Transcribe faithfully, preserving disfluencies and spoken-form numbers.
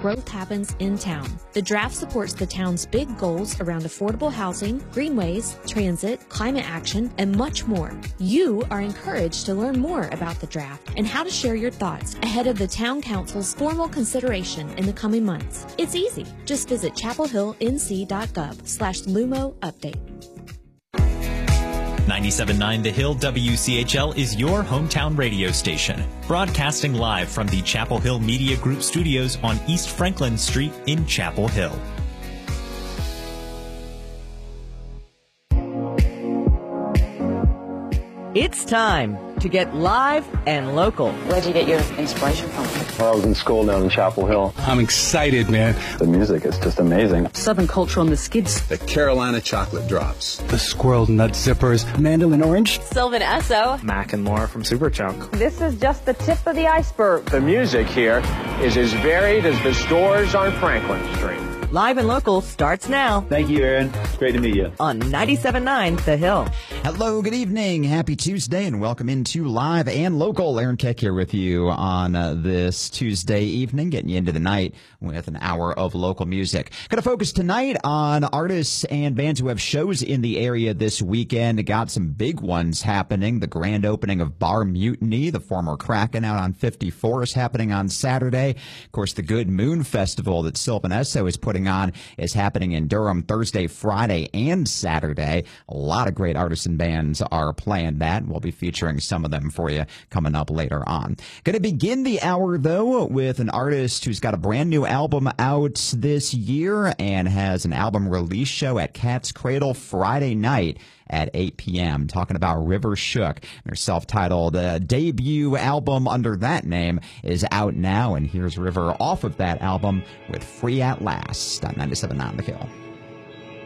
growth happens in town. The draft supports the town's big goals around affordable housing, greenways, transit, climate action, and much more. You are encouraged to learn more about the draft and how to share your thoughts ahead of the Town Council's formal consideration in the coming months. It's easy. Just visit chapel hill n c dot gov slash lumo update. ninety-seven point nine The Hill W C H L is your hometown radio station, broadcasting live from the Chapel Hill Media Group studios on East Franklin Street in Chapel Hill. It's time to get live and local. Where'd you get your inspiration from? Well, I was in school down in Chapel Hill. I'm excited, man. The music is just amazing. Southern culture on the skids. The Carolina chocolate drops. The squirrel nut zippers. Mandolin orange. Sylvan Esso. Mac and More from Superchunk. This is just the tip of the iceberg. The music here is as varied as the stores on Franklin Street. Live and Local starts now. Thank you, Aaron. It's great to meet you. On ninety-seven point nine The Hill. Hello, good evening. Happy Tuesday, and welcome into Live and Local. Aaron Keck here with you on uh, this Tuesday evening, getting you into the night with an hour of local music. Going to focus tonight on artists and bands who have shows in the area this weekend. Got some big ones happening. The grand opening of Bar Mutiny, the former Kraken out on fifty-four, is happening on Saturday. Of course, the Good Moon Festival that Sylvan Esso is putting on is happening in Durham Thursday, Friday, and Saturday. A lot of great artists and bands are playing that. We'll be featuring some of them for you coming up later on. Going to begin the hour, though, with an artist who's got a brand new album out this year and has an album release show at Cat's Cradle Friday night at eight p.m. Talking about River Shook. Their self-titled uh, debut album under that name is out now, and here's River off of that album with Free at Last on ninety-seven point nine The Hill.